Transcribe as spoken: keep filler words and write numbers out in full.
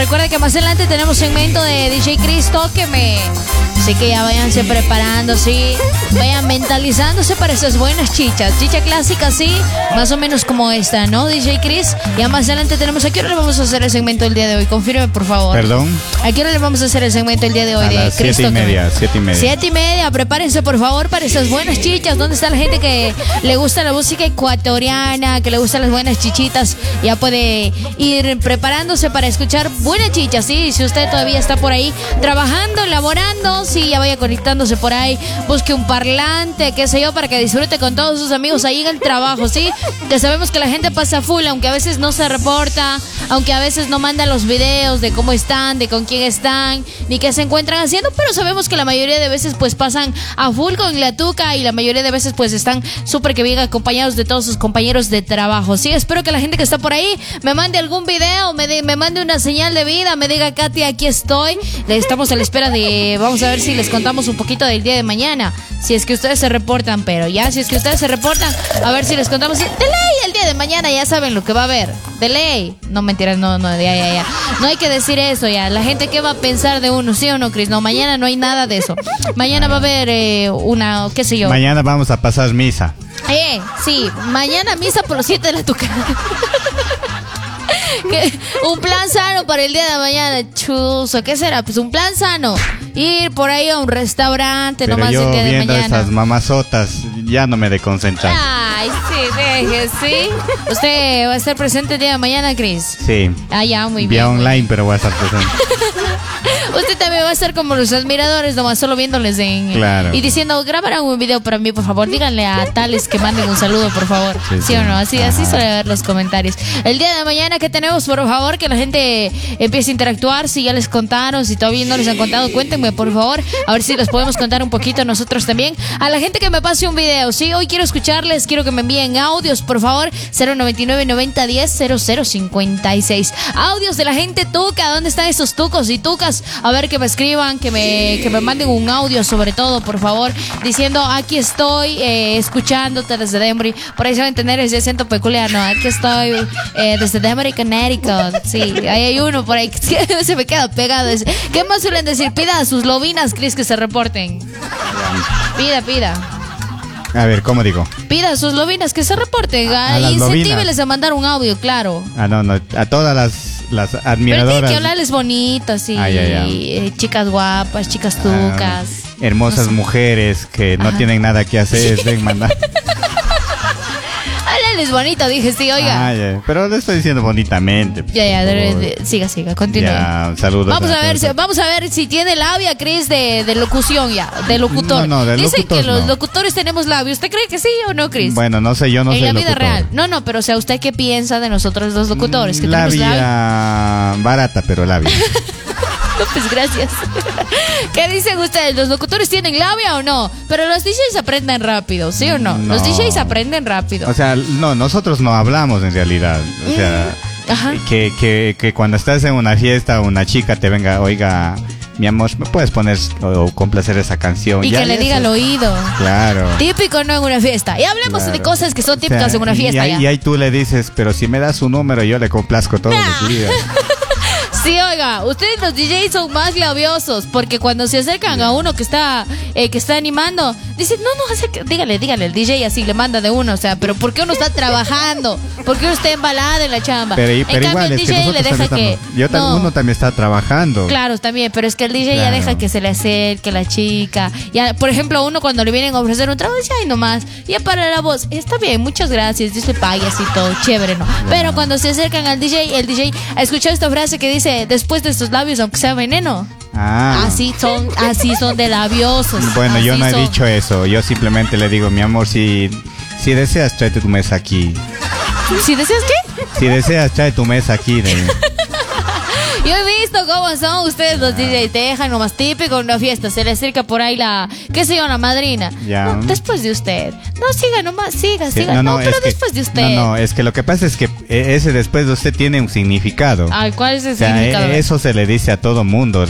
recuerda que más adelante tenemos segmento de D J Chris Tóqueme. Así que ya váyanse preparando, sí. Vayan mentalizándose para esas buenas chichas. Chicha clásica, sí. Más o menos como esta, ¿no, D J Chris? Ya más adelante tenemos... ¿A qué hora le vamos a hacer el segmento del día de hoy? Confirme, por favor. ¿Perdón? ¿A qué hora le vamos a hacer el segmento el día de hoy? A de las Chris siete y Tóqueme? media, siete y media. Siete y media. Prepárense, por favor, para esas buenas chichas. ¿Dónde está la gente que le gusta la música ecuatoriana, que le gustan las buenas chichitas? Ya puede ir preparándose para escuchar buenas chichas, ¿sí? Si usted todavía está por ahí trabajando, laborando, sí, ya vaya conectándose por ahí. Busque un parlante, qué sé yo, para que disfrute con todos sus amigos ahí en el trabajo, ¿sí? Que sabemos que la gente pasa full, aunque a veces no se reporta, aunque a veces no manda los videos de cómo están, de con quién están, ni qué se encuentran haciendo, pero sabemos que la mayoría de veces pues pasan a full con la tuca y la mayoría de veces pues están súper que bien acompañados de todos sus compañeros de trabajo, ¿sí? Espero que la gente que está por ahí me mande algún video, me, de, me mande una señal de vida, me diga, Katy, aquí estoy. Estamos a la espera de, vamos a ver si les contamos un poquito del día de mañana, si es que ustedes se reportan, pero ya, si es que ustedes se reportan, a ver si les contamos. De ley, el día de mañana ya saben lo que va a haber, de ley. No, mentiras, no, no, ya, ya, ya. No hay que decir eso ya. La gente, ¿qué va a pensar de uno? ¿Sí o no, Chris? No, mañana no hay nada de eso. Mañana va a haber eh, una, qué sé yo. Mañana vamos a pasar misa. Eh, sí, mañana misa por los siete de la tuca. Un plan sano para el día de mañana, chuzo. ¿Qué será? Pues un plan sano. Ir por ahí a un restaurante. Pero nomás yo el día de viendo mañana. esas mamazotas ya no me de concentrar. Ay, sí, deje, sí. ¿Usted va a estar presente el día de mañana, Chris? Sí. Ah, ya, muy Vía bien. online, pero voy a estar presente. Usted también va a estar como los admiradores, nomás solo viéndoles en... Claro. Y diciendo, grabarán un video para mí, por favor. Díganle a tales que manden un saludo, por favor. ¿Sí, Sí, sí. o no? Así, así Ajá. suele ver los comentarios. El día de mañana, ¿qué tenemos? Por favor, que la gente empiece a interactuar. Si ya les contaron, si todavía no les han contado, cuéntenme, por favor. A ver si les podemos contar un poquito nosotros también. A la gente que me pase un video, sí, hoy quiero escucharles, quiero que me envíen audios, por favor. cero noventa y nueve, noventa, diez, cero cero cincuenta y seis. Audios de la gente tuca. ¿Dónde están esos tucos y tucas? A ver, que me escriban, que me, que me manden un audio, sobre todo, por favor, diciendo, aquí estoy eh, escuchándote desde Denver. Por ahí se va a entender ese acento peculiar, ¿no? Aquí estoy eh, desde Denver, Connecticut. Sí, ahí hay uno por ahí que se me queda pegado. ¿Qué más suelen decir? Pida a sus lobinas, Chris, que se reporten. Pida, pida. A ver, ¿cómo digo? Pida a sus lobinas que se reporten. A- a las Incentíveles lobinas. a mandar un audio, claro. Ah, no, no. A todas las, las Pero tiene admiradoras. que hablarles bonito, así. Ah, ya, ya. eh, chicas guapas, chicas tucas. Ah, hermosas No sé. mujeres que no Ajá. tienen nada que hacer, ven mandar. Háblales bonito, dije, sí, oiga. Ah, ya. Pero le estoy diciendo bonitamente. pues, Ya, ya, por de- favor. de- siga, siga, continúe. Ya, saludos. Vamos a ver, si, todos. vamos a ver si tiene labia, Chris, de, de locución ya, de locutor. No, no, de Dicen locutor que los no. locutores tenemos labio. ¿Usted cree que sí o no, Chris? Bueno, no sé, yo no en soy la vida locutor. real. No, no, pero o sea, ¿usted qué piensa de nosotros los locutores? ¿Que Mm, tenemos labio? labia barata, pero labia. No, pues gracias. ¿Qué dicen ustedes? ¿Los locutores tienen labia o no? Pero los D Js aprenden rápido, ¿sí o no? No. Los D Js aprenden rápido. O sea, no, nosotros no hablamos en realidad. O sea, Ajá. que, que, que cuando estás en una fiesta, una chica te venga, oiga, mi amor, ¿me puedes poner o complacer esa canción? Y Ya, que le eso diga al es- oído. Claro. Típico, no en una fiesta. Y hablemos Claro. de cosas que son O sea, típicas en una fiesta y ahí, ya. y ahí tú le dices, pero si me das su número, yo le complazco todos Nah. los días. Sí, oiga, ustedes los D Js son más labiosos porque cuando se acercan a uno que está eh, que está animando, dicen, no, no, acerca- dígale, dígale, el D J así le manda de uno, o sea, pero ¿por qué uno está trabajando? ¿Por qué uno está embalado en la chamba? Pero, en pero cambio, igual, el es que D J le nosotros deja también que... estamos- yo tam- no. uno también está trabajando. Claro, también, pero es que el D J ya Claro. deja que se le acerque la chica. Ya, por ejemplo, uno cuando le vienen a ofrecer un trabajo, dice, ay, nomás, ya para la voz, está bien, muchas gracias, dice payasito, chévere, ¿no? Pero cuando se acercan al D J, el D J ha escuchado esta frase que dice, después de estos labios, aunque sea veneno. Ah. Así son, así son de labiosos. Bueno, yo así no he son. dicho eso. Yo simplemente le digo, mi amor, si, si deseas, tráete tu mesa aquí. ¿Sí deseas qué? Si deseas, trae tu mesa aquí. De... Yo he visto cómo son ustedes los D Js, te dejan nomás típico en una fiesta, se le acerca por ahí la, qué sé yo, la madrina. Ya. No, después de usted. No, siga nomás, siga, Sí, siga. No, pero es que- después de usted. No, no, es que lo que pasa es que eh, ese después de usted tiene un significado. Ay, ¿cuál es el O sea, significado? eh, eso se le dice a todo mundo.